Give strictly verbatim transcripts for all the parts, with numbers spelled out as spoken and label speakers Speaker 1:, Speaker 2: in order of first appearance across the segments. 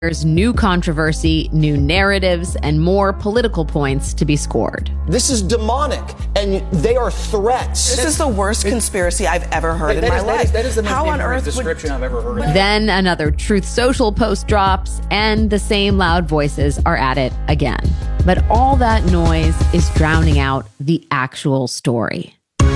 Speaker 1: There's new controversy, new narratives, and more political points to be scored.
Speaker 2: This is demonic, and they are threats.
Speaker 3: This is the worst conspiracy I've ever heard in my
Speaker 4: is,
Speaker 3: life.
Speaker 4: That is, that is the most
Speaker 3: How on earth
Speaker 4: description
Speaker 3: would...
Speaker 4: I've ever heard.
Speaker 1: Then another Truth Social post drops, and the same loud voices are at it again. But all that noise is drowning out the actual story.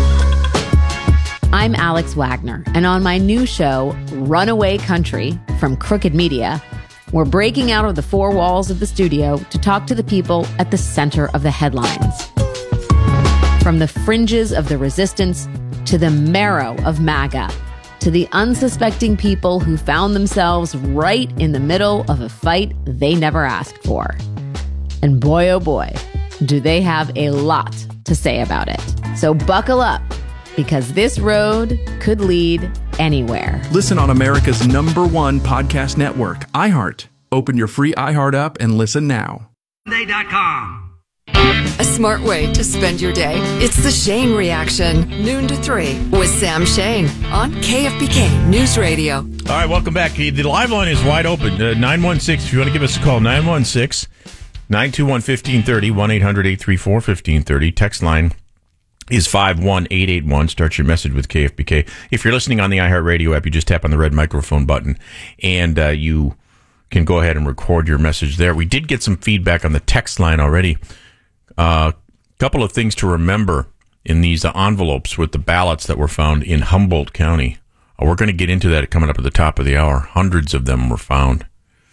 Speaker 1: I'm Alex Wagner, and on my new show, Runaway Country from Crooked Media, we're breaking out of the four walls of the studio to talk to the people at the center of the headlines. From the fringes of the resistance to the marrow of MAGA, to the unsuspecting people who found themselves right in the middle of a fight they never asked for. And boy, oh boy, do they have a lot to say about it. So buckle up, because this road could lead anywhere.
Speaker 5: Listen on America's number one podcast network, iHeart. Open your free iHeart app and listen now.
Speaker 6: Monday dot com.
Speaker 7: A smart way to spend your day. It's the Shane Reaction, noon to three, with Sam Shane on K F B K News Radio.
Speaker 8: All right, welcome back. The live line is wide open. Uh, nine one six, if you want to give us a call, nine one six, nine two one, one five three zero, one eight hundred, eight three four, one five three zero. Text line is five one eight eight one. Start your message with K F B K. If you're listening on the iHeartRadio app, you just tap on the red microphone button, and uh, you can go ahead and record your message there. We did get some feedback on the text line already. A uh, couple of things to remember in these uh, envelopes with the ballots that were found in Humboldt County. Uh, we're going to get into that coming up at the top of the hour. Hundreds of them were found.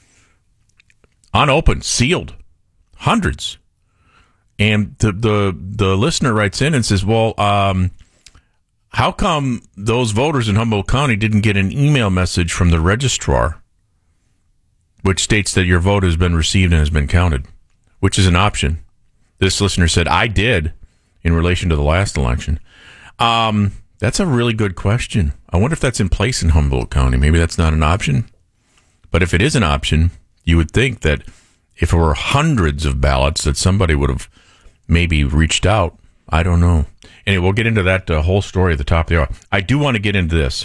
Speaker 8: Unopened, sealed. Hundreds. And the, the the listener writes in and says, well, um, how come those voters in Humboldt County didn't get an email message from the registrar which states that your vote has been received and has been counted, which is an option? This listener said, I did in relation to the last election. Um, that's a really good question. I wonder if that's in place in Humboldt County. Maybe that's not an option. But if it is an option, you would think that if it were hundreds of ballots, that somebody would have maybe reached out. I don't know. Anyway, we'll get into that uh, whole story at the top of the hour. I do want to get into this.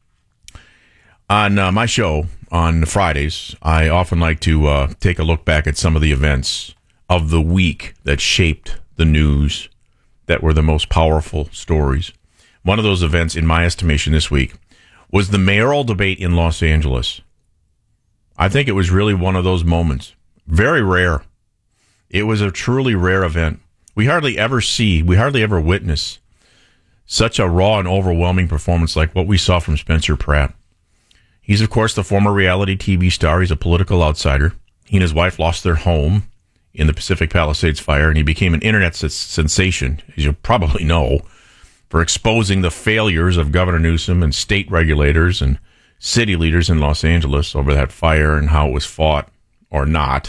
Speaker 8: On uh, my show on Fridays, I often like to uh, take a look back at some of the events of the week that shaped the news, that were the most powerful stories. One of those events, in my estimation this week, was the mayoral debate in Los Angeles. I think it was really one of those moments. Very rare. It was a truly rare event. We hardly ever see, we hardly ever witness such a raw and overwhelming performance like what we saw from Spencer Pratt. He's, of course, the former reality T V star. He's a political outsider. He and his wife lost their home in the Pacific Palisades fire, and he became an internet sensation, as you probably know, for exposing the failures of Governor Newsom and state regulators and city leaders in Los Angeles over that fire and how it was fought or not.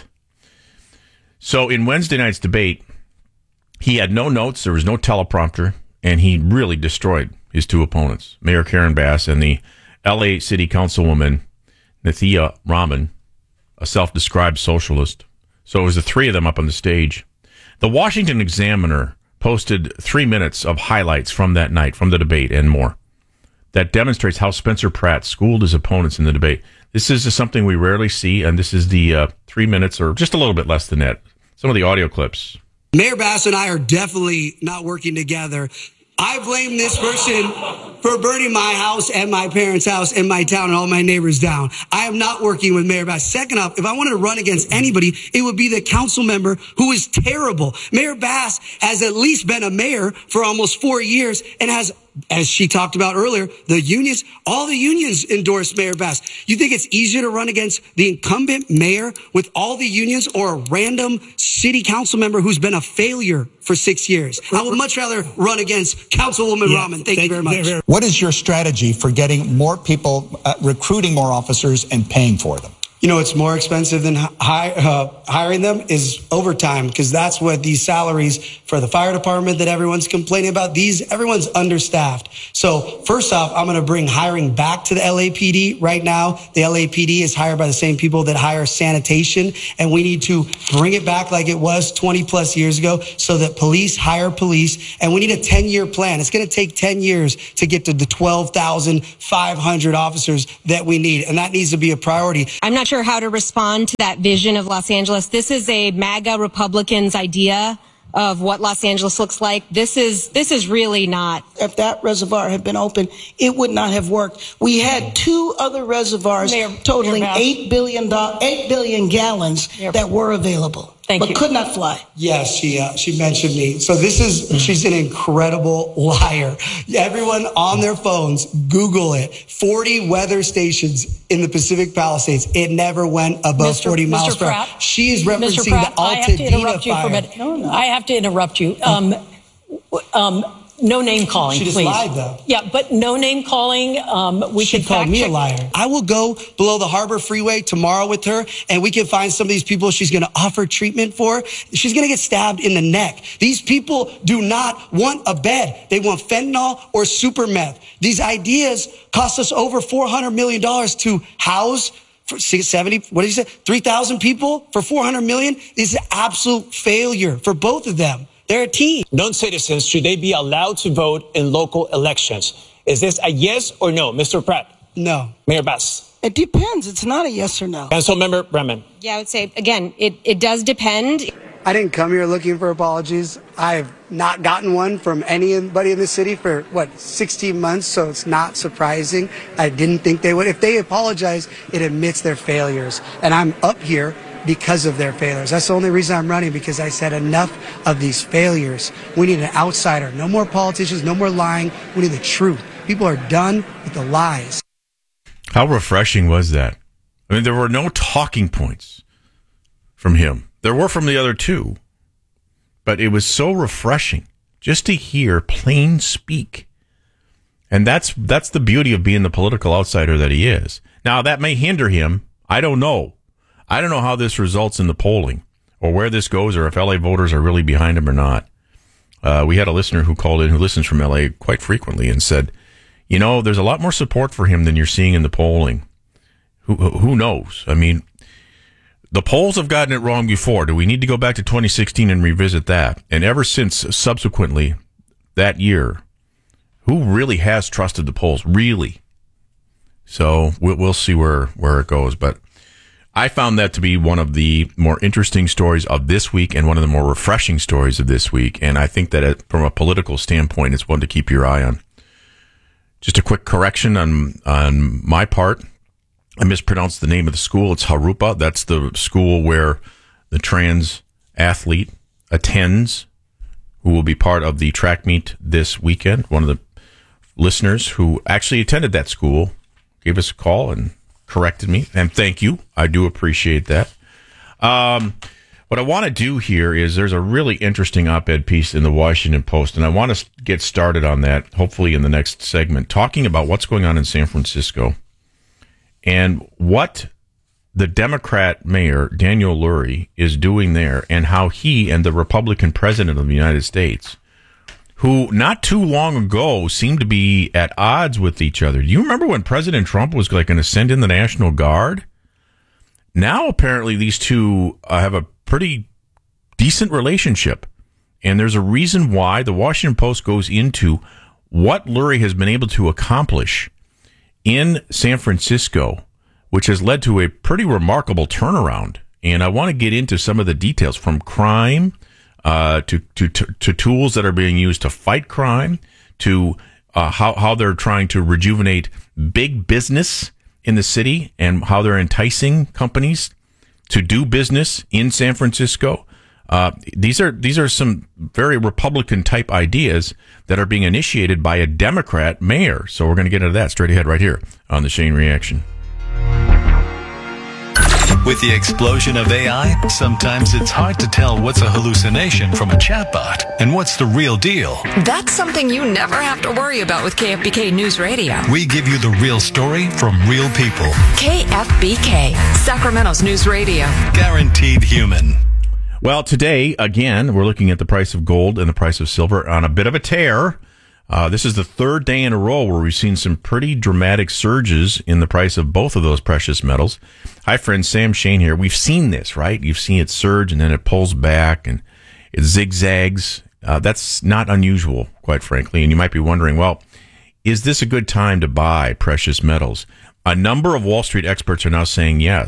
Speaker 8: So in Wednesday night's debate, he had no notes, there was no teleprompter, and he really destroyed his two opponents, Mayor Karen Bass and the L A City Councilwoman Nithya Raman, a self-described socialist. So it was the three of them up on the stage. The Washington Examiner posted three minutes of highlights from that night, from the debate and more, that demonstrates how Spencer Pratt schooled his opponents in the debate. This is something we rarely see, and this is the uh, three minutes, or just a little bit less than that. Some of the audio clips.
Speaker 9: Mayor Bass and I are definitely not working together. I blame this person for burning my house and my parents' house and my town and all my neighbors down. I am not working with Mayor Bass. Second off, if I wanted to run against anybody, it would be the council member who is terrible. Mayor Bass has at least been a mayor for almost four years and has, as she talked about earlier, the unions, all the unions endorsed Mayor Bass. You think it's easier to run against the incumbent mayor with all the unions or a random city council member who's been a failure for six years? I would much rather run against Councilwoman yeah, Raman. Thank, thank you very much.
Speaker 10: What is your strategy for getting more people, uh, recruiting more officers and paying for them?
Speaker 9: You know, it's more expensive than hi- uh, hiring them is overtime, because that's what these salaries for the fire department that everyone's complaining about. These, everyone's understaffed. So first off, I'm going to bring hiring back to the L A P D. Right now, the L A P D is hired by the same people that hire sanitation, and we need to bring it back like it was twenty plus years ago so that police hire police, and we need a ten year plan. It's going to take ten years to get to the twelve thousand five hundred officers that we need, and that needs to be a priority.
Speaker 11: I'm not
Speaker 4: quite sure how to respond to that vision of Los Angeles. This is a MAGA Republicans' idea of what Los Angeles looks like. This is this is really not.
Speaker 6: If that reservoir had been open, it would not have worked. We had two other reservoirs Mayor, totaling Mayor eight billion dollars, eight billion gallons Mayor. that were available.
Speaker 4: Thank
Speaker 6: but
Speaker 4: you.
Speaker 6: could not fly.
Speaker 9: Yes, she uh, she mentioned me. So this is, she's an incredible liar. Everyone on their phones, Google it. forty weather stations in the Pacific Palisades. It never went above
Speaker 11: Mister
Speaker 9: forty miles
Speaker 11: Mister
Speaker 9: per hour.
Speaker 11: Pratt,
Speaker 9: She is referencing
Speaker 11: Mister Pratt,
Speaker 9: the
Speaker 11: I have to
Speaker 9: Altadena
Speaker 11: interrupt you
Speaker 9: fire.
Speaker 11: for a minute. No, no. I have to interrupt you. Um, um, no name calling,
Speaker 9: She just
Speaker 11: please.
Speaker 9: lied, though.
Speaker 11: Yeah, but no name calling. Um, we
Speaker 9: She
Speaker 11: can
Speaker 9: called
Speaker 11: fact
Speaker 9: me
Speaker 11: check.
Speaker 9: a liar. I will go below the Harbor Freeway tomorrow with her, and we can find some of these people she's going to offer treatment for. She's going to get stabbed in the neck. These people do not want a bed. They want fentanyl or super meth. These ideas cost us over four hundred million dollars to house for seventy, what did you say, three thousand people for four hundred million dollars? This is an absolute failure for both of them. They're a team.
Speaker 12: Non-citizens, should they be allowed to vote in local elections? Is this a yes or no, Mister Pratt?
Speaker 9: No.
Speaker 12: Mayor Bass?
Speaker 6: It depends. It's not a yes or no.
Speaker 12: Councilmember Bremen?
Speaker 4: Yeah, I would say, again, it, it does depend.
Speaker 9: I didn't come here looking for apologies. I've not gotten one from anybody in the city for, what, sixteen months, so it's not surprising. I didn't think they would. If they apologize, it admits their failures. And I'm up here because of their failures. That's the only reason I'm running, because I said enough of these failures. We need an outsider. No more politicians, no more lying. We need the truth. People are done with the lies.
Speaker 8: How refreshing was that? I mean, there were no talking points from him. There were from the other two. But it was so refreshing just to hear plain speak. And that's that's the beauty of being the political outsider that he is. Now, that may hinder him. I don't know. I don't know how this results in the polling or where this goes or if L A voters are really behind him or not. Uh, we had a listener who called in who listens from L A quite frequently and said, you know, there's a lot more support for him than you're seeing in the polling. Who, who knows? I mean, the polls have gotten it wrong before. Do we need to go back to twenty sixteen and revisit that? And ever since subsequently that year, who really has trusted the polls? Really? So we'll, we'll see where, where it goes. But I found that to be one of the more interesting stories of this week and one of the more refreshing stories of this week. And I think that it, from a political standpoint, it's one to keep your eye on. Just a quick correction on on my part. I mispronounced the name of the school. It's Harupa. That's the school where the trans athlete attends, who will be part of the track meet this weekend. One of the listeners who actually attended that school gave us a call and corrected me, and thank you. I do appreciate that. Um, what I want to do here is there's a really interesting op-ed piece in the Washington Post, and I want to get started on that, hopefully in the next segment, talking about what's going on in San Francisco and what the Democrat mayor, Daniel Lurie, is doing there, and how he and the Republican president of the United States, who not too long ago seemed to be at odds with each other. Do you remember when President Trump was like going to send in the National Guard? Now, apparently, these two uh, have a pretty decent relationship. And there's a reason why. The Washington Post goes into what Lurie has been able to accomplish in San Francisco, which has led to a pretty remarkable turnaround. And I want to get into some of the details, from crime Uh, to, to, to, to tools that are being used to fight crime, to uh, how, how they're trying to rejuvenate big business in the city and how they're enticing companies to do business in San Francisco. Uh, these are these are some very Republican type ideas that are being initiated by a Democrat mayor. So we're going to get into that straight ahead right here on the Shane Reaction.
Speaker 13: With the explosion of A I, sometimes it's hard to tell what's a hallucination from a chatbot and what's the real deal.
Speaker 7: That's something you never have to worry about with K F B K News Radio.
Speaker 13: We give you the real story from real people.
Speaker 7: K F B K, Sacramento's News Radio.
Speaker 13: Guaranteed human.
Speaker 8: Well, today, again, we're looking at the price of gold and the price of silver on a bit of a tear. Uh, this is the third day in a row where we've seen some pretty dramatic surges in the price of both of those precious metals. Hi, friend, Sam Shane here. We've seen this, right? You've seen it surge and then it pulls back and it zigzags. Uh, that's not unusual, quite frankly. And you might be wondering, well, is this a good time to buy precious metals? A number of Wall Street experts are now saying yes.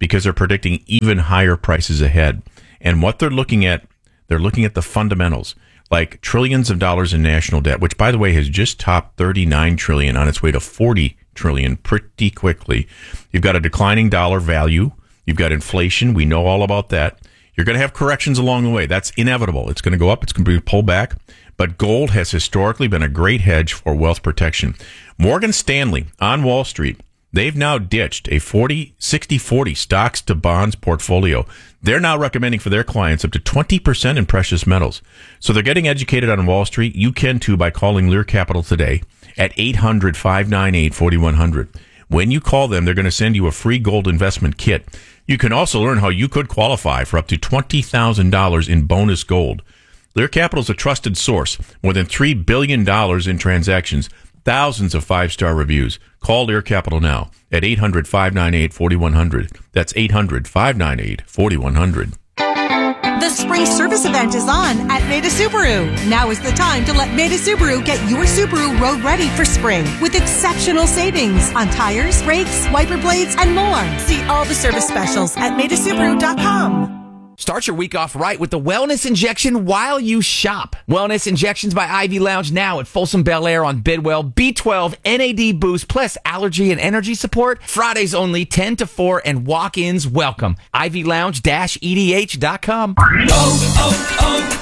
Speaker 8: because they're predicting even higher prices ahead. And what they're looking at, they're looking at the fundamentals, like trillions of dollars in national debt, which, by the way, has just topped thirty-nine trillion on its way to forty trillion pretty quickly. You've got a declining dollar value. You've got inflation. We know all about that. You're going to have corrections along the way. That's inevitable. It's going to go up. It's going to be pulled back. But gold has historically been a great hedge for wealth protection. Morgan Stanley on Wall Street, they've now ditched a forty, sixty, forty stocks to bonds portfolio. They're now recommending for their clients up to twenty percent in precious metals. So they're getting educated on Wall Street. You can too by calling Lear Capital today at eight hundred, five nine eight, four one zero zero. When you call them, they're going to send you a free gold investment kit. You can also learn how you could qualify for up to twenty thousand dollars in bonus gold. Lear Capital is a trusted source. More than three billion dollars in transactions. Thousands of five-star reviews. Call Lear Capital now at eight hundred, five nine eight, four one zero zero. That's eight hundred, five nine eight, four one zero zero.
Speaker 14: The spring service event is on at Maida Subaru. Now is the time to let Maida Subaru get your Subaru road ready for spring with exceptional savings on tires, brakes, wiper blades, and more. See all the service specials at Maida Subaru dot com.
Speaker 15: Start your week off right with the Wellness Injection while you shop. Wellness Injections by Ivy Lounge now at Folsom Bel Air on Bidwell. B twelve, N A D boost, plus allergy and energy support. Fridays only, ten to four, and walk-ins welcome. Ivy Lounge E D H dot com.
Speaker 16: Oh,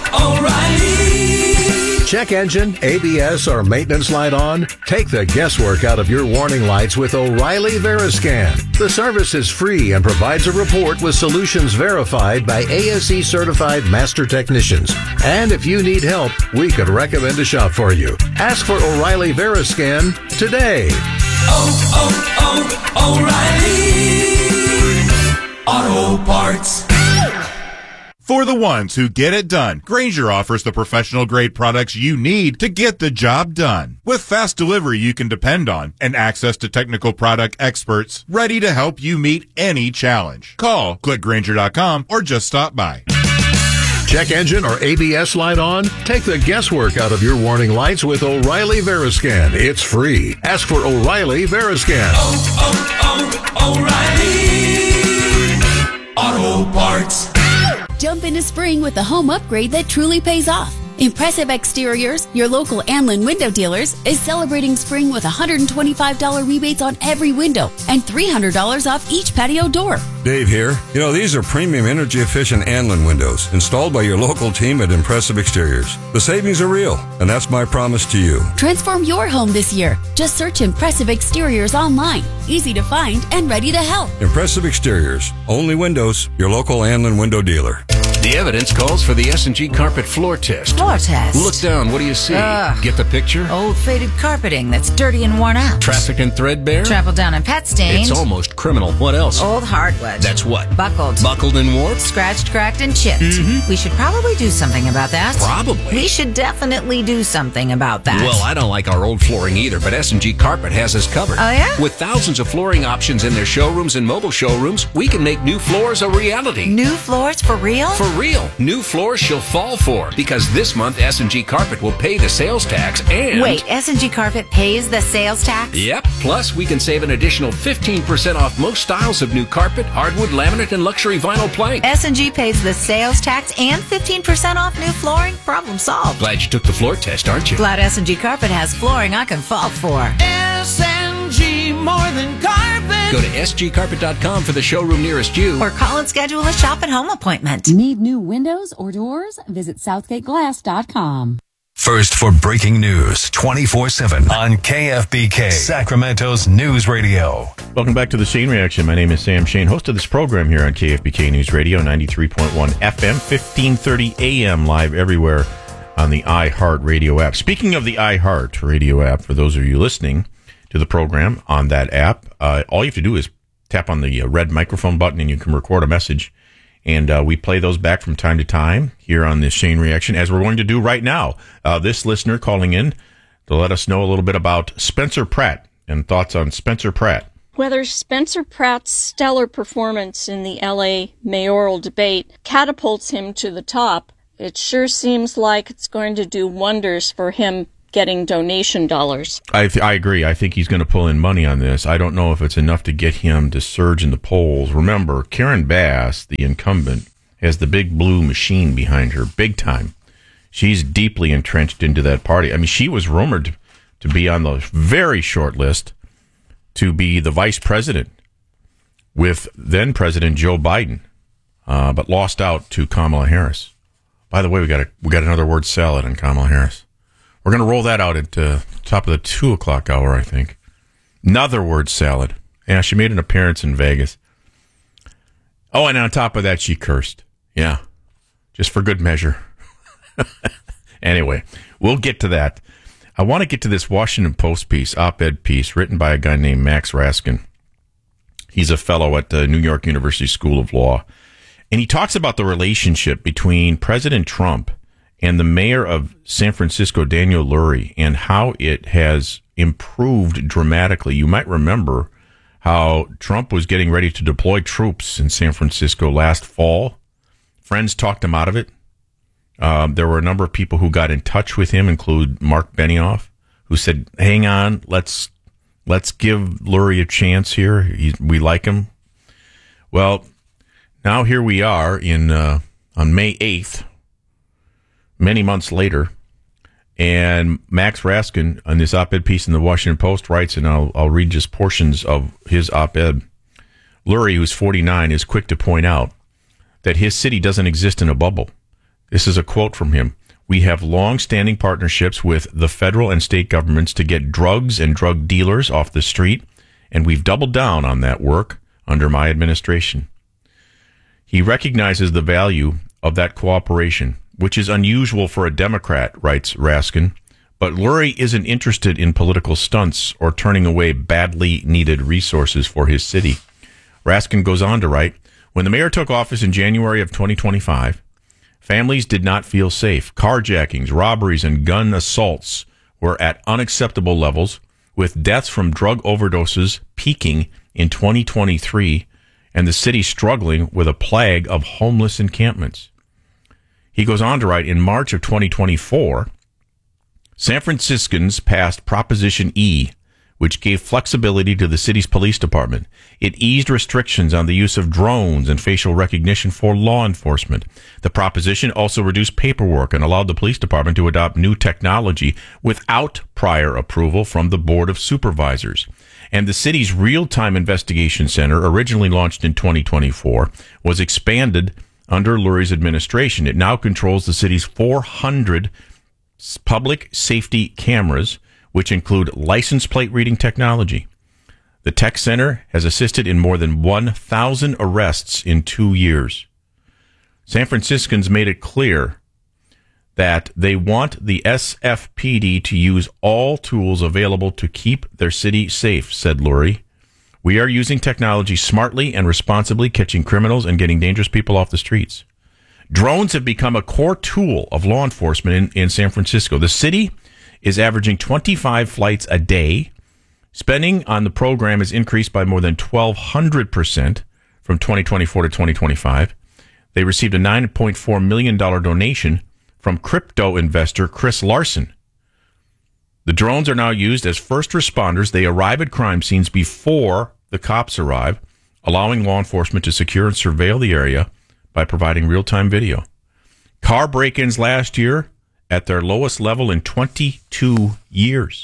Speaker 16: oh, oh, O'Reilly. Check engine, A B S, or maintenance light on? Take the guesswork out of your warning lights with O'Reilly Veriscan. The service is free and provides a report with solutions verified by A S E certified master technicians. And if you need help, we could recommend a shop for you. Ask for O'Reilly Veriscan today.
Speaker 17: Oh, oh, oh, O'Reilly Auto Parts.
Speaker 18: For the ones who get it done, Grainger offers the professional-grade products you need to get the job done. With fast delivery you can depend on and access to technical product experts ready to help you meet any challenge. Call, click Grainger dot com, or just stop by.
Speaker 16: Check engine or A B S light on? Take the guesswork out of your warning lights with O'Reilly Veriscan. It's free. Ask for O'Reilly Veriscan.
Speaker 17: Oh, oh, oh, O'Reilly Auto Parts.
Speaker 19: Jump into spring with a home upgrade that truly pays off. Impressive Exteriors, your local Anlin window dealers, is celebrating spring with one hundred twenty-five dollars rebates on every window and three hundred dollars off each patio door.
Speaker 20: Dave here. You know, these are premium energy efficient Anlin windows installed by your local team at Impressive Exteriors. The savings are real, and that's my promise to you.
Speaker 19: Transform your home this year. Just search Impressive Exteriors online. Easy to find and ready to help.
Speaker 20: Impressive Exteriors. Only windows. Your local Anlin window dealer.
Speaker 21: The evidence calls for the S and G carpet floor test.
Speaker 22: Floor test?
Speaker 21: Look down. What do you see?
Speaker 22: Ugh.
Speaker 21: Get the picture?
Speaker 22: Old faded carpeting that's dirty and worn out.
Speaker 21: Traffic and threadbare?
Speaker 22: Trampled down and pet stained.
Speaker 21: It's almost criminal. What else?
Speaker 22: Old hardwood.
Speaker 21: That's what?
Speaker 22: Buckled.
Speaker 21: Buckled and warped?
Speaker 22: Scratched, cracked, and chipped.
Speaker 21: Mm-hmm.
Speaker 22: We should probably do something about that.
Speaker 21: Probably.
Speaker 22: We should definitely do something about that.
Speaker 21: Well, I don't like our old flooring either, but S and G Carpet has us covered.
Speaker 22: Oh, yeah?
Speaker 21: With thousands of flooring options in their showrooms and mobile showrooms, we can make new floors a reality.
Speaker 22: New floors for real?
Speaker 21: For real. New floors she'll fall for, because this month S and G Carpet will pay the sales tax and...
Speaker 22: Wait, S and G Carpet pays the sales tax?
Speaker 21: Yep. Plus, we can save an additional fifteen percent off most styles of new carpet, hardwood, laminate, and luxury vinyl plank.
Speaker 22: S and G pays the sales tax and fifteen percent off new flooring? Problem solved.
Speaker 21: Glad you took the floor test, aren't you?
Speaker 22: Glad S and G Carpet has flooring I can fall for.
Speaker 17: S and G more than carpet.
Speaker 21: Go to S G carpet dot com for the showroom nearest you.
Speaker 22: Or call and schedule a shop and home appointment.
Speaker 1: Need new windows or doors? Visit southgate glass dot com.
Speaker 13: First for breaking news twenty-four seven on K F B K, Sacramento's News Radio.
Speaker 8: Welcome back to the Shane Reaction. My name is Sam Shane, host of this program here on K F B K News Radio, ninety-three point one F M, fifteen thirty A M, live everywhere on the iHeart Radio app. Speaking of the iHeart Radio app, for those of you listening to the program on that app, uh, all you have to do is tap on the uh, red microphone button and you can record a message. And uh, we play those back from time to time here on this Shane Reaction, as we're going to do right now. Uh, this listener calling in to let us know a little bit about Spencer Pratt and thoughts on Spencer Pratt.
Speaker 23: Whether Spencer Pratt's stellar performance in the L A mayoral debate catapults him to the top, it sure seems like it's going to do wonders for him getting donation dollars.
Speaker 8: I, th- I agree. I think he's going to pull in money on this. I don't know if it's enough to get him to surge in the polls. Remember, Karen Bass, the incumbent, has the big blue machine behind her, big time. She's deeply entrenched into that party. I mean, she was rumored to be on the very short list to be the vice president with then President Joe Biden, uh, but lost out to Kamala Harris. By the way, we got a, we got another word salad on Kamala Harris. We're going to roll that out at the top of the two o'clock hour, I think. Another word salad. Yeah, she made an appearance in Vegas. Oh, and on top of that, she cursed. Yeah, just for good measure. Anyway, we'll get to that. I want to get to this Washington Post piece, op-ed piece, written by a guy named Max Raskin. He's a fellow at the New York University School of Law. And he talks about the relationship between President Trump and the mayor of San Francisco, Daniel Lurie, and how it has improved dramatically. You might remember how Trump was getting ready to deploy troops in San Francisco last fall. Friends talked him out of it. Um, there were a number of people who got in touch with him, include Mark Benioff, who said, hang on, let's let's give Lurie a chance here. He, we like him. Well, now here we are in uh, on May eighth, many months later, and Max Raskin, on this op-ed piece in the Washington Post, writes, and I'll, I'll read just portions of his op-ed. Lurie, who's forty-nine, is quick to point out that his city doesn't exist in a bubble. This is a quote from him. We have long-standing partnerships with the federal and state governments to get drugs and drug dealers off the street, and we've doubled down on that work under my administration. He recognizes the value of that cooperation, which is unusual for a Democrat, writes Raskin, but Lurie isn't interested in political stunts or turning away badly needed resources for his city. Raskin goes on to write, when the mayor took office in January of twenty twenty-five, families did not feel safe. Carjackings, robberies, and gun assaults were at unacceptable levels, with deaths from drug overdoses peaking in twenty twenty-three, and the city struggling with a plague of homeless encampments. He goes on to write, in March of twenty twenty-four, San Franciscans passed Proposition E, which gave flexibility to the city's police department. It eased restrictions on the use of drones and facial recognition for law enforcement. The proposition also reduced paperwork and allowed the police department to adopt new technology without prior approval from the Board of Supervisors. And the city's real-time investigation center, originally launched in twenty twenty-four, was expanded under Lurie's administration. It now controls the city's four hundred public safety cameras, which include license plate reading technology. The tech center has assisted in more than one thousand arrests in two years. San Franciscans made it clear that they want the S F P D to use all tools available to keep their city safe, said Lurie. We are using technology smartly and responsibly, catching criminals and getting dangerous people off the streets. Drones have become a core tool of law enforcement in, in San Francisco. The city is averaging twenty-five flights a day. Spending on the program has increased by more than twelve hundred percent from twenty twenty-four to twenty twenty-five. They received a nine point four million dollars donation from crypto investor Chris Larson. The drones are now used as first responders. They arrive at crime scenes before the cops arrive, allowing law enforcement to secure and surveil the area by providing real-time video. Car break-ins last year at their lowest level in twenty-two years.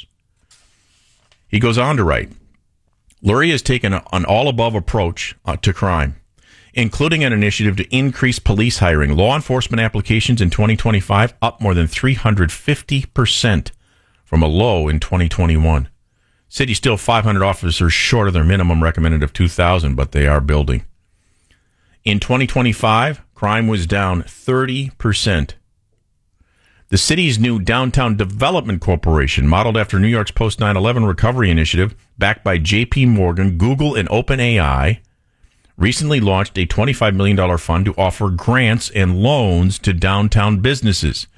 Speaker 8: He goes on to write, Lurie has taken a, an all-above approach uh, to crime, including an initiative to increase police hiring. Law enforcement applications in twenty twenty-five up more than three hundred fifty percent from a low in twenty twenty-one. City still five hundred officers short of their minimum recommended of two thousand, but they are building. In twenty twenty-five, crime was down thirty percent. The city's new Downtown Development Corporation, modeled after New York's post nine eleven recovery initiative, backed by J P Morgan, Google, and OpenAI, recently launched a twenty-five million dollars fund to offer grants and loans to downtown businesses.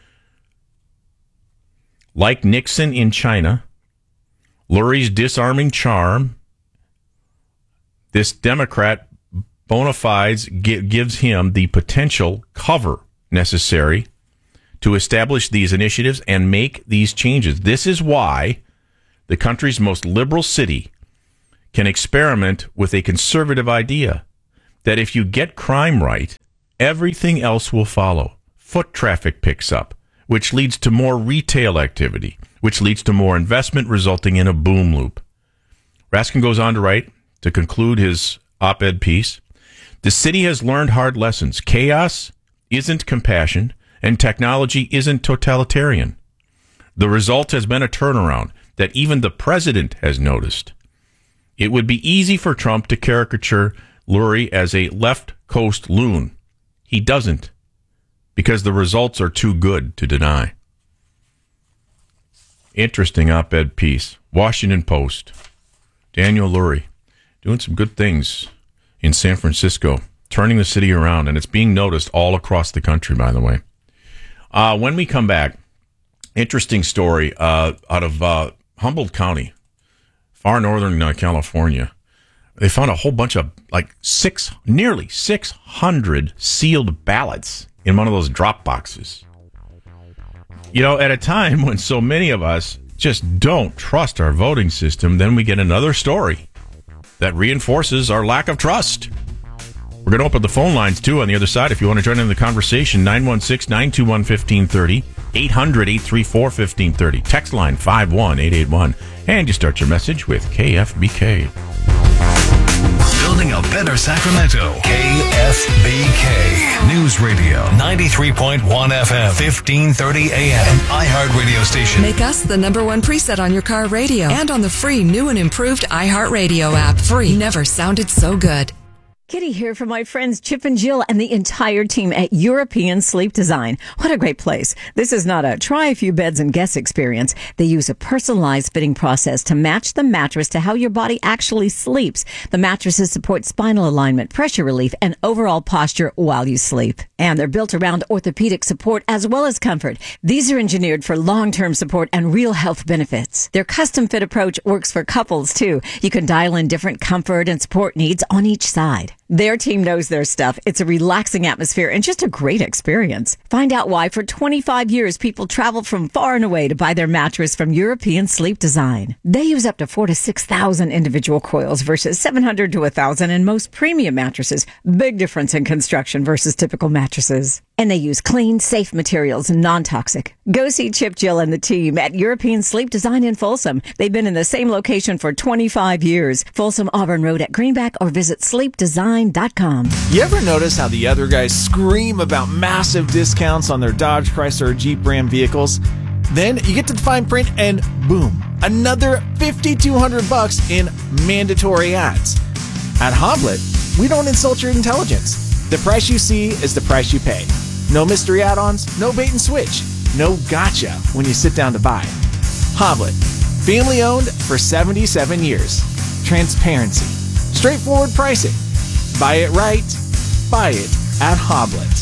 Speaker 8: Like Nixon in China, Lurie's disarming charm, this Democrat bona fides gives him the potential cover necessary to establish these initiatives and make these changes. This is why the country's most liberal city can experiment with a conservative idea that if you get crime right, everything else will follow. Foot traffic picks up, which leads to more retail activity, which leads to more investment, resulting in a boom loop. Raskin goes on to write, to conclude his op-ed piece, the city has learned hard lessons. Chaos isn't compassion, and technology isn't totalitarian. The result has been a turnaround that even the president has noticed. It would be easy for Trump to caricature Lurie as a left coast loon. He doesn't, because the results are too good to deny. Interesting op-ed piece. Washington Post. Daniel Lurie doing some good things in San Francisco, turning the city around, and it's being noticed all across the country, by the way. Uh, when we come back, interesting story uh, out of uh, Humboldt County, far northern uh, California. They found a whole bunch of, like, six, nearly six hundred sealed ballots in one of those drop boxes. You know, at a time when so many of us just don't trust our voting system, then we get another story that reinforces our lack of trust. We're going to open the phone lines, too, on the other side. If you want to join in the conversation, nine one six, nine two one, one five three zero, eight hundred, eight three four, one five three zero, text line five one eight eight one, and you start your message with K F B K.
Speaker 13: Building a better Sacramento. K F B K. News Radio. ninety-three point one F M. fifteen thirty A M. An iHeart radio station.
Speaker 7: Make us the number one preset on your car radio and on the free new and improved iHeartRadio app. Free. Never sounded so good.
Speaker 2: Kitty here from my friends Chip and Jill and the entire team at European Sleep Design. What a great place. This is not a try a few beds and guess experience. They use a personalized fitting process to match the mattress to how your body actually sleeps. The mattresses support spinal alignment, pressure relief, and overall posture while you sleep. And they're built around orthopedic support as well as comfort. These are engineered for long-term support and real health benefits. Their custom fit approach works for couples too. You can dial in different comfort and support needs on each side. Their team knows their stuff. It's a relaxing atmosphere and just a great experience. Find out why for twenty-five years people travel from far and away to buy their mattress from European Sleep Design. They use up to four to six thousand individual coils versus seven hundred to one thousand in most premium mattresses. Big difference in construction versus typical mattresses. And they use clean, safe materials and non-toxic. Go see Chip, Jill, and the team at European Sleep Design in Folsom. They've been in the same location for twenty-five years. Folsom Auburn Road at Greenback, or visit sleep design dot com.
Speaker 3: You ever notice how the other guys scream about massive discounts on their Dodge, Chrysler, or Jeep Ram vehicles? Then you get to the fine print and boom, another fifty-two hundred bucks in mandatory ads. At Hoblet, we don't insult your intelligence. The price you see is the price you pay. No mystery add-ons, no bait and switch, no gotcha when you sit down to buy. Hoblet, family owned for seventy-seven years. Transparency, straightforward pricing. Buy it right, buy it at Hoblet.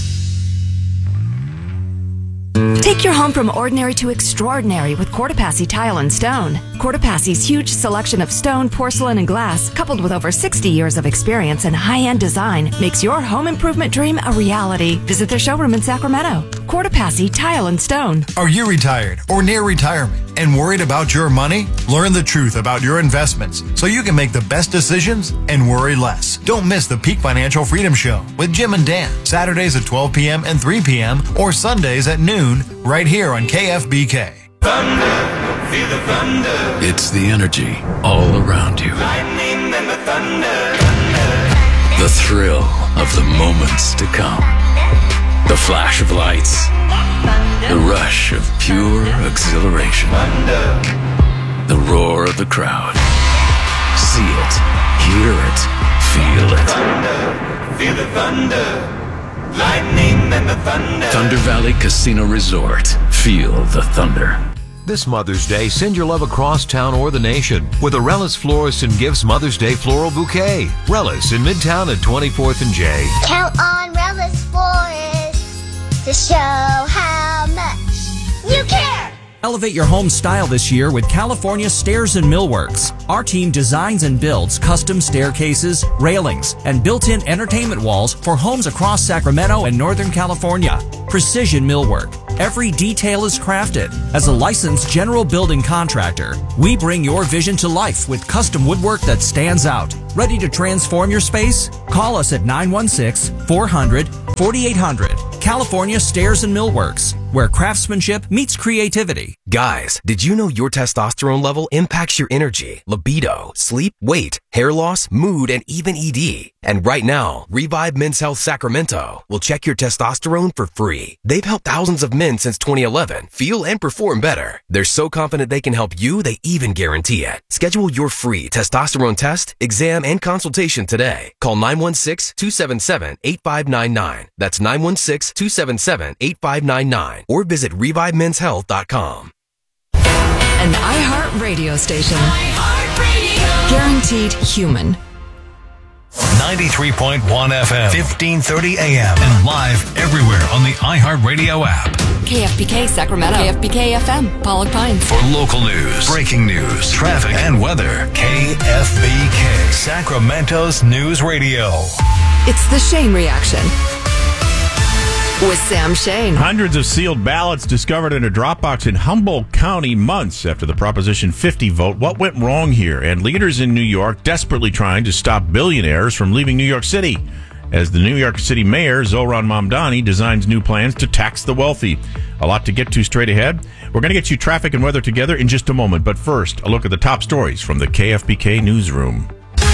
Speaker 5: Take your home from ordinary to extraordinary with Courtepassi Tile and Stone. Courtepassi's huge selection of stone, porcelain, and glass, coupled with over sixty years of experience and high-end design, makes your home improvement dream a reality. Visit their showroom in Sacramento. Courtepassi Tile and Stone.
Speaker 24: Are you retired or near retirement and worried about your money? Learn the truth about your investments so you can make the best decisions and worry less. Don't miss the Peak Financial Freedom Show with Jim and Dan, Saturdays at twelve p.m. and three p.m. or Sundays at noon right here on K F B K.
Speaker 13: Thunder, feel the thunder. It's the energy all around you.
Speaker 17: Lightning and the thunder. thunder.
Speaker 13: The thrill of the moments to come. The flash of lights. The rush of pure exhilaration. Thunder. The roar of the crowd. See it, hear it, feel it.
Speaker 17: Thunder, feel the thunder. Lightning and the thunder.
Speaker 13: Thunder Valley Casino Resort. Feel the thunder.
Speaker 25: This Mother's Day, send your love across town or the nation with a Relish Florist and Gifts Mother's Day Floral Bouquet. Relish in Midtown at twenty-fourth and J.
Speaker 26: Count on Relish Florist to show how much you care.
Speaker 27: Elevate your home style this year with California Stairs and Millworks. Our team designs and builds custom staircases, railings, and built-in entertainment walls for homes across Sacramento and Northern California. Precision millwork, every detail is crafted. As a licensed general building contractor, we bring your vision to life with custom woodwork that stands out. Ready to transform your space? Call us at nine one six, four hundred, forty-eight hundred. California Stairs and Millworks, where craftsmanship meets creativity.
Speaker 4: Guys, did you know your testosterone level impacts your energy, libido, sleep, weight, hair loss, mood, and even E D? And right now, Revive Men's Health Sacramento will check your testosterone for free. They've helped thousands of men since twenty eleven feel and perform better. They're so confident they can help you, they even guarantee it. Schedule your free testosterone test, exam, and consultation today. Call nine one six, two seven seven, eight five nine nine. That's nine one six, two seven seven, eight five nine nine. Or visit revive men's health dot com.
Speaker 5: An iHeart radio station. iHeart Radio. Guaranteed human.
Speaker 6: ninety-three point one F M, fifteen thirty A M, and live everywhere on the iHeartRadio app.
Speaker 5: K F B K Sacramento. K F B K F M, Pollock Pines.
Speaker 6: For local news, breaking news, traffic, and weather, K F B K, Sacramento's News Radio.
Speaker 5: It's the Shane Reaction with Sam Shane.
Speaker 8: Hundreds of sealed ballots discovered in a Dropbox in Humboldt County months after the Proposition fifty vote. What went wrong here? And leaders in New York desperately trying to stop billionaires from leaving New York City as the New York City mayor, Zohran Mamdani, designs new plans to tax the wealthy. A lot to get to straight ahead. We're going to get you traffic and weather together in just a moment. But first, a look at the top stories from the K F B K newsroom.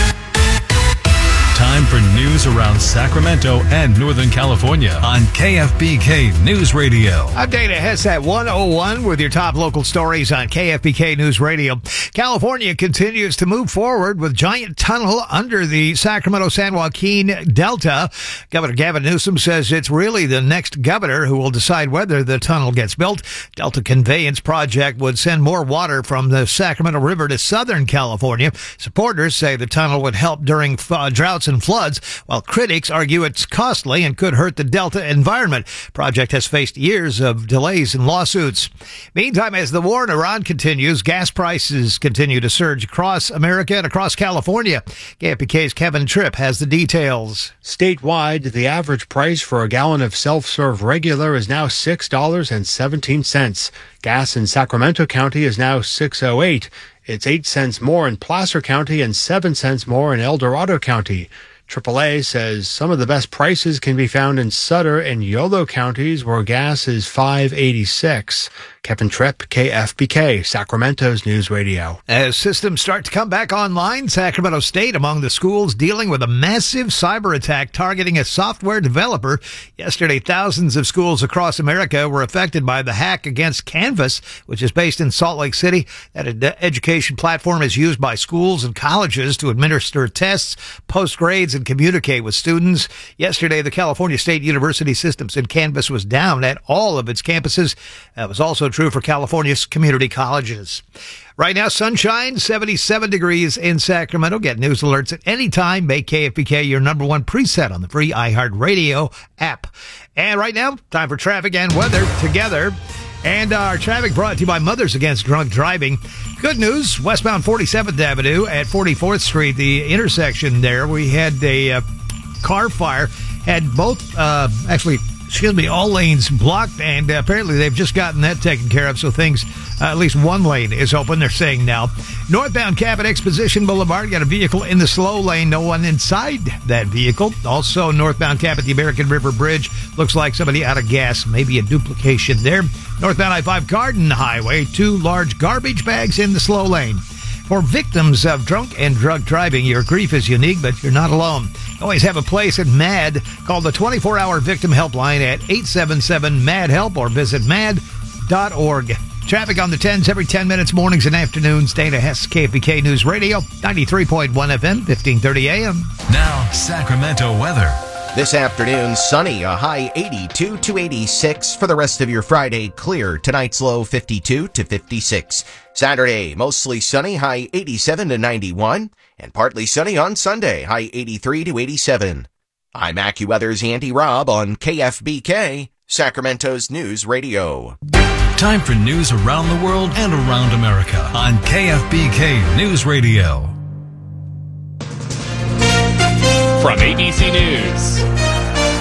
Speaker 6: Time for news around Sacramento and Northern California on K F B K News Radio.
Speaker 9: I'm Dana Hess at one oh one with your top local stories on K F B K News Radio. California continues to move forward with giant tunnel under the Sacramento-San Joaquin Delta. Governor Gavin Newsom says it's really the next governor who will decide whether the tunnel gets built. Delta Conveyance Project would send more water from the Sacramento River to Southern California. Supporters say the tunnel would help during uh, droughts and floods, while critics argue it's costly and could hurt the Delta environment. Project has faced years of delays and lawsuits. Meantime, as the war in Iran continues, gas prices continue to surge across America and across California. K F B K's Kevin Tripp has the details.
Speaker 10: Statewide, the average price for a gallon of self-serve regular is now six dollars and seventeen cents. Gas in Sacramento County is now six oh eight. It's eight cents more in Placer County and seven cents more in El Dorado County. triple A says some of the best prices can be found in Sutter and Yolo counties, where gas is five eighty-six. Kevin Tripp, K F B K, Sacramento's News Radio.
Speaker 9: As systems start to come back online, Sacramento State among the schools dealing with a massive cyber attack targeting a software developer. Yesterday, thousands of schools across America were affected by the hack against Canvas, which is based in Salt Lake City. That ed- education platform is used by schools and colleges to administer tests, post grades, and communicate with students. Yesterday, the California State University system said Canvas was down at all of its campuses. That was also true for California's community colleges. Right now, sunshine, seventy-seven degrees in Sacramento. Get news alerts at any time. Make K F B K your number one preset on the free iHeartRadio app. And right now, time for traffic and weather together. And our traffic brought to you by Mothers Against Drunk Driving. Good news, westbound forty-seventh Avenue at forty-fourth Street, the intersection there, we had a uh, car fire, had both, uh, actually, excuse me, all lanes blocked, and uh, apparently they've just gotten that taken care of, so things, uh, at least one lane is open, they're saying now. Northbound Cabot Exposition Boulevard, got a vehicle in the slow lane, no one inside that vehicle. Also, northbound Cabot, the American River Bridge, looks like somebody out of gas, maybe a duplication there. Northbound I five Garden Highway, two large garbage bags in the slow lane. For victims of drunk and drug driving, your grief is unique, but you're not alone. Always have a place at MAD. Call the twenty-four hour victim helpline at eight seven seven M A D HELP or visit mad dot org. Traffic on the tens every ten minutes, mornings and afternoons. Dana Hess, K F B K News Radio, ninety-three point one F M, fifteen thirty A M.
Speaker 6: Now, Sacramento weather.
Speaker 11: This afternoon, sunny, a high eighty-two to eighty-six. For the rest of your Friday, clear. Tonight's low fifty-two to fifty-six. Saturday, mostly sunny, high eighty-seven to ninety-one. And partly sunny on Sunday, high eighty-three to eighty-seven. I'm AccuWeather's Andy Robb on K F B K, Sacramento's News Radio.
Speaker 6: Time for news around the world and around America on K F B K News Radio.
Speaker 12: From A B C News.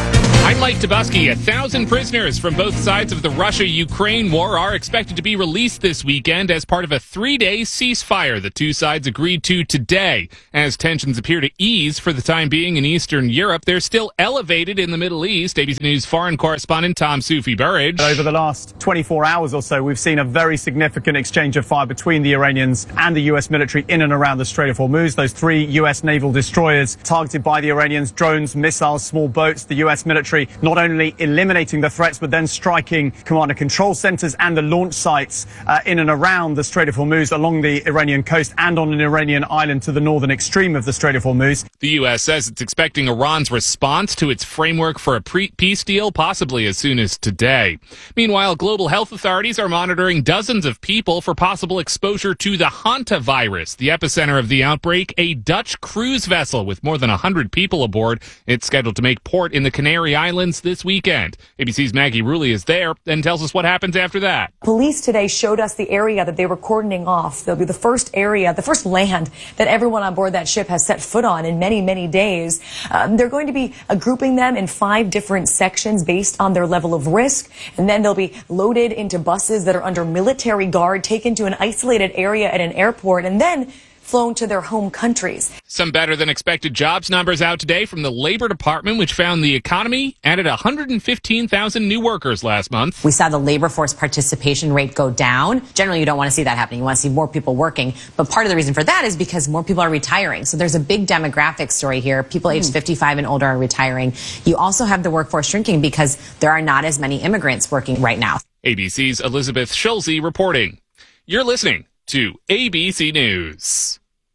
Speaker 12: I'm Mike Tobuski. A thousand prisoners from both sides of the Russia-Ukraine war are expected to be released this weekend as part of a three-day ceasefire the two sides agreed to today. As tensions appear to ease for the time being in Eastern Europe, they're still elevated in the Middle East. A B C News foreign correspondent Tom Soufi-Burridge.
Speaker 14: Over the last twenty-four hours or so, we've seen a very significant exchange of fire between the Iranians and the U S military in and around the Strait of Hormuz. Those three U S naval destroyers targeted by the Iranians, drones, missiles, small boats. The U S military not only eliminating the threats, but then striking command and control centers and the launch sites uh, in and around the Strait of Hormuz along the Iranian coast and on an Iranian island to the northern extreme of the Strait of Hormuz.
Speaker 12: The U S says it's expecting Iran's response to its framework for a pre- peace deal possibly as soon as today. Meanwhile, global health authorities are monitoring dozens of people for possible exposure to the hantavirus, the epicenter of the outbreak, a Dutch cruise vessel with more than one hundred people aboard. It's scheduled to make port in the Canary Islands this weekend. A B C's Maggie Rulli is there and tells us what happens after that.
Speaker 15: Police today showed us the area that they were cordoning off. They'll be the first area, the first land that everyone on board that ship has set foot on in many, many days. Um, they're going to be uh, grouping them in five different sections based on their level of risk. And then they'll be loaded into buses that are under military guard, taken to an isolated area at an airport, and then flown to their home countries.
Speaker 12: Some better than expected jobs numbers out today from the Labor Department, which found the economy added one hundred fifteen thousand new workers last month.
Speaker 16: We saw the labor force participation rate go down. Generally, you don't want to see that happening. You want to see more people working. But part of the reason for that is because more people are retiring. So there's a big demographic story here. People aged fifty-five and older are retiring. You also have the workforce shrinking because there are not as many immigrants working right now.
Speaker 12: A B C's Elizabeth Schulze reporting. You're listening to A B C News.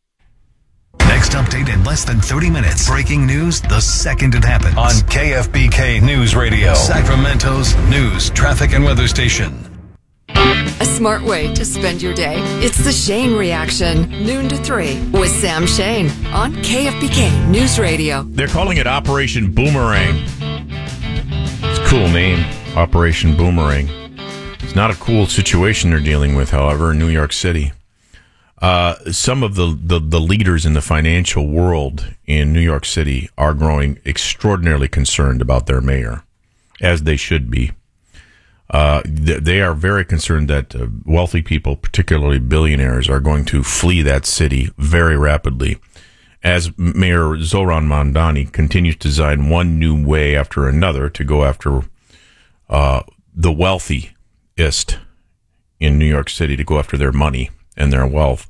Speaker 6: Next update in less than thirty minutes. Breaking news the second it happens. On K F B K News Radio, Sacramento's news, traffic, and weather station.
Speaker 7: A smart way to spend your day. It's the Shane Reaction, noon to three, with Sam Shane on K F B K News Radio.
Speaker 8: They're calling it Operation Boomerang. It's a cool name, Operation Boomerang. It's not a cool situation they're dealing with, however, in New York City. Uh, some of the, the, the leaders in the financial world in New York City are growing extraordinarily concerned about their mayor, as they should be. Uh, th- they are very concerned that uh, wealthy people, particularly billionaires, are going to flee that city very rapidly as Mayor Zoran Mamdani continues to design one new way after another to go after uh, the wealthiest in New York City, to go after their money and their wealth.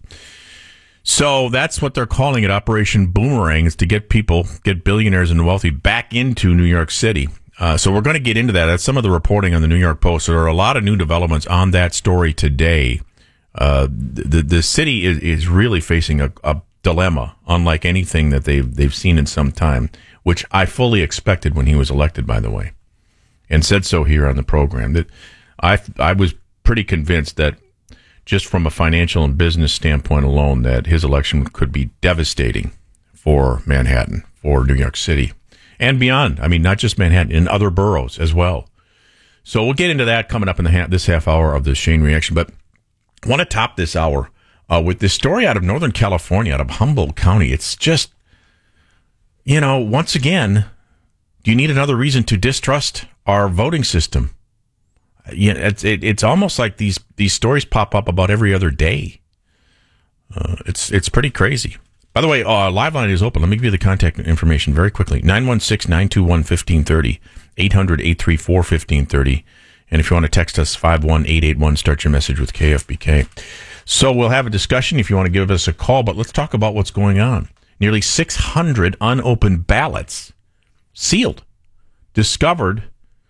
Speaker 8: So that's what they're calling it, Operation Boomerang, is to get people, get billionaires and wealthy back into New York City. Uh, so we're going to get into that. That's some of the reporting on the New York Post. There are a lot of new developments on that story today. Uh, the the city is, is really facing a, a dilemma, unlike anything that they've they've seen in some time, which I fully expected when he was elected, by the way, and said so here on the program. That I I was pretty convinced that, just from a financial and business standpoint alone, that his election could be devastating for Manhattan, for New York City, and beyond. I mean, not just Manhattan, in other boroughs as well. So we'll get into that coming up in the ha- this half hour of the Shane Reaction. But I want to top this hour uh, with this story out of Northern California, out of Humboldt County. It's just, you know, once again, do you need another reason to distrust our voting system? Yeah, it's it, it's almost like these these stories pop up about every other day. Uh, it's it's pretty crazy. By the way, uh, Live Line is open. Let me give you the contact information very quickly. nine one six, nine two one, one five three zero, eight hundred, eight three four, one five three zero. And if you want to text us, five one eight eight one, start your message with K F B K. So we'll have a discussion if you want to give us a call, but let's talk about what's going on. Nearly six hundred unopened ballots, sealed, discovered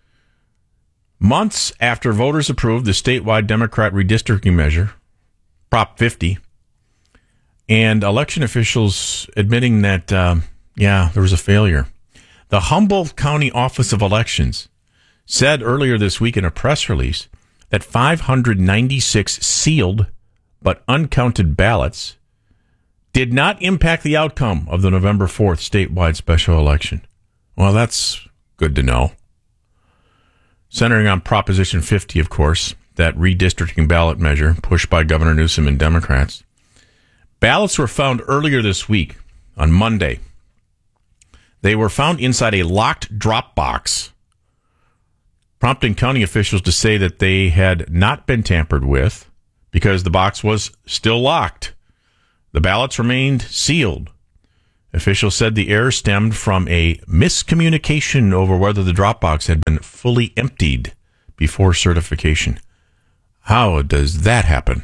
Speaker 8: months after voters approved the statewide Democrat redistricting measure, Prop fifty, and election officials admitting that, um, yeah, there was a failure. The Humboldt County Office of Elections said earlier this week in a press release that five hundred ninety-six sealed but uncounted ballots did not impact the outcome of the November fourth statewide special election. Well, that's good to know. Centering on Proposition fifty, of course, that redistricting ballot measure pushed by Governor Newsom and Democrats. Ballots were found earlier this week, on Monday. They were found inside a locked drop box prompting county officials to say that they had not been tampered with because the box was still locked. The ballots remained sealed. Officials said the error stemmed from a miscommunication over whether the drop box had been fully emptied before certification. How does that happen?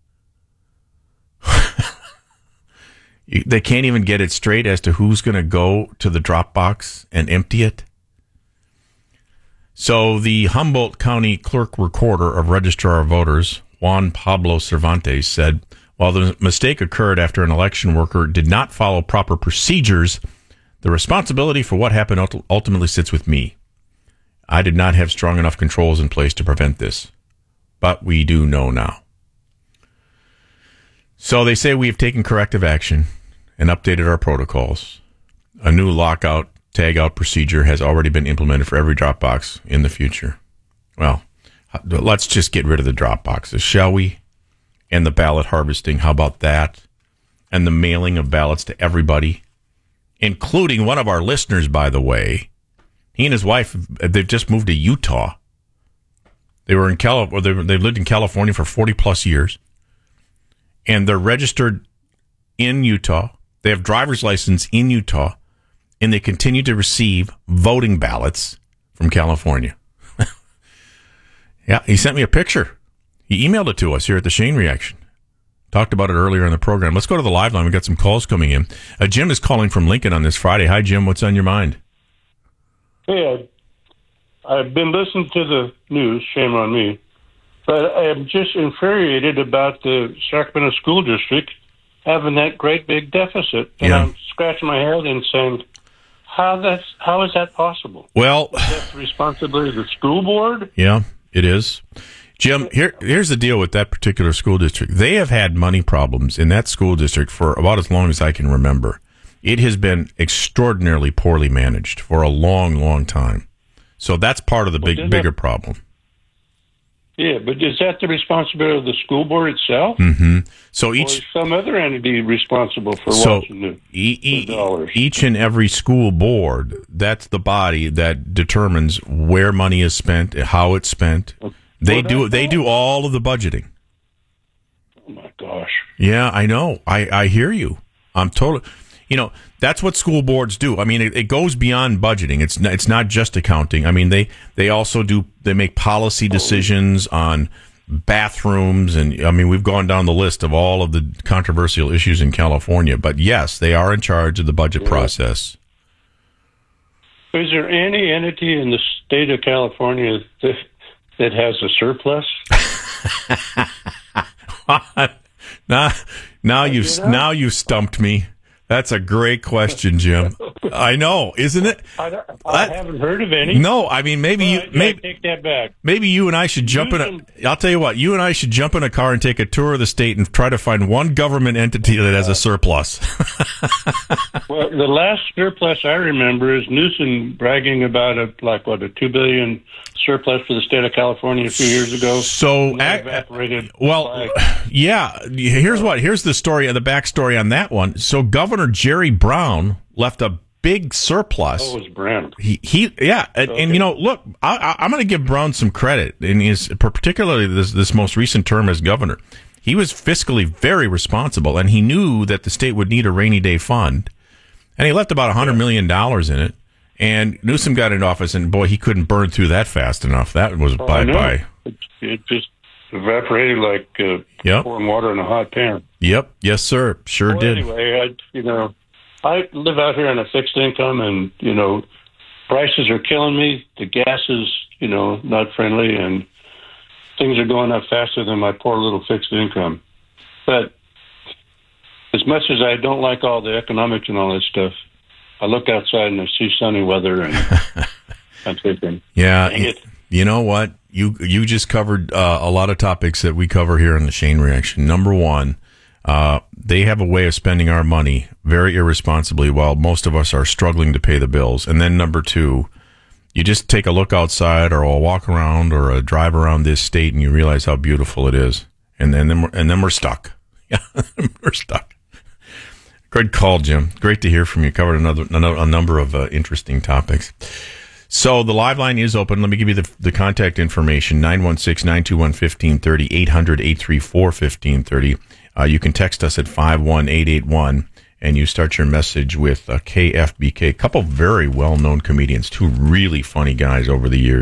Speaker 8: They can't even get it straight as to who's going to go to the drop box and empty it. So the Humboldt County Clerk Recorder of Registrar of Voters, Juan Pablo Cervantes, said, while the mistake occurred after an election worker did not follow proper procedures, the responsibility for what happened ultimately sits with me. I did not have strong enough controls in place to prevent this, but we do know now. So they say we have taken corrective action and updated our protocols. A new lockout, tagout procedure has already been implemented for every drop box in the future. Well, let's just get rid of the drop boxes, shall we? And the ballot harvesting, how about that? And the mailing of ballots to everybody, including one of our listeners, by the way. He and his wife, they've just moved to Utah. They were in Cali- or they they've lived in California for forty plus years. And they're registered in Utah. They have driver's license in Utah. And they continue to receive voting ballots from California. Yeah, he sent me a picture. He emailed it to us here at the Shane Reaction. Talked about it earlier in the program. Let's go to the live line. We've got some calls coming in. Uh, Jim is calling from Lincoln on this Friday. Hi, Jim. What's on your mind?
Speaker 1: Hey, I've been listening to the news. Shame on me. But I'm just infuriated about the Sacramento School District having that great big deficit. And
Speaker 8: Yeah.
Speaker 1: I'm scratching my head and saying, how that's how is that possible?
Speaker 8: Well,
Speaker 1: is that the responsibility of the school board?
Speaker 8: Yeah, it is. Jim, here, here's the deal with that particular school district. They have had money problems in that school district for about as long as I can remember. It has been extraordinarily poorly managed for a long, long time. So that's part of the big,
Speaker 1: Well,
Speaker 8: bigger
Speaker 1: that-
Speaker 8: problem.
Speaker 1: Yeah, but is that the responsibility of the school board itself?
Speaker 8: Mm-hmm. So
Speaker 1: Or
Speaker 8: each
Speaker 1: is some other entity responsible for
Speaker 8: so
Speaker 1: watching the,
Speaker 8: e- e-
Speaker 1: the dollars?
Speaker 8: each and every school board, that's the body that determines where money is spent, how it's spent. They do they do all of the budgeting.
Speaker 1: Oh my gosh.
Speaker 8: Yeah, I know. I, I hear you. I'm totally, you know, that's what school boards do. I mean, it, it goes beyond budgeting. It's not, it's not just accounting. I mean, they, they also do, they make policy decisions on bathrooms. And I mean, we've gone down the list of all of the controversial issues in California. But yes, they are in charge of the budget
Speaker 1: Yeah. process. Is there any entity in the state of California that, that has a surplus?
Speaker 8: now, now you've
Speaker 1: you know?
Speaker 8: now you've stumped me. That's a great question, Jim. I know, isn't it?
Speaker 1: I, don't- I
Speaker 8: That-
Speaker 1: haven't heard of any.
Speaker 8: No, I mean maybe you
Speaker 1: I,
Speaker 8: maybe
Speaker 1: I take that back.
Speaker 8: maybe you and I should jump in a. I'll tell you what. You and I should jump in a car and take a tour of the state and try to find one government entity that has a surplus.
Speaker 1: Well, the last surplus I remember is Newsom bragging about a like what a two billion surplus for the state of California a few years ago.
Speaker 8: So,
Speaker 1: And that
Speaker 8: ac-
Speaker 1: evaporated.
Speaker 8: Well,
Speaker 1: like,
Speaker 8: yeah. Here's what. Here's the story. The backstory on that one. So Governor Jerry Brown left a big surplus.
Speaker 1: oh, it was Brown.
Speaker 8: He, he, yeah, and, and you know, look, I, I, I'm going to give Brown some credit in his, particularly this this most recent term as governor. He was fiscally very responsible, and he knew that the state would need a rainy day fund, and he left about a hundred million dollars in it. And Newsom got into office, and boy, he couldn't burn through that fast enough. That was
Speaker 1: Oh, I
Speaker 8: bye
Speaker 1: know.
Speaker 8: bye.
Speaker 1: It, it just evaporated like uh,
Speaker 8: Yep.
Speaker 1: pouring water in a hot pan.
Speaker 8: Yep, yes, sir, sure
Speaker 1: Well,
Speaker 8: did.
Speaker 1: Anyway, I, you know, I live out here on a fixed income, and you know, prices are killing me. The gas is, you know, not friendly, and things are going up faster than my poor little fixed income. But as much as I don't like all the economics and all that stuff, I look outside and I see sunny weather, and I'm thinking,
Speaker 8: Yeah,
Speaker 1: dang it.
Speaker 8: you know what? You you just covered uh, a lot of topics that we cover here on the Shane Reaction. Number one, uh, they have a way of spending our money very irresponsibly, while most of us are struggling to pay the bills. And then number two, you just take a look outside, or a walk around, or a drive around this state, and you realize how beautiful it is. And, and then we're, and then we're stuck. Yeah, we're stuck. Great call, Jim. Great to hear from you. Covered another, another a number of uh, interesting topics. So the live line is open. Let me give you the, the contact information, nine one six, nine two one, one five three zero, eight hundred, eight three four, one five three zero. Uh, you can text us at five one eight eight one, and you start your message with uh, K F B K. A couple very well-known comedians, two really funny guys over the years.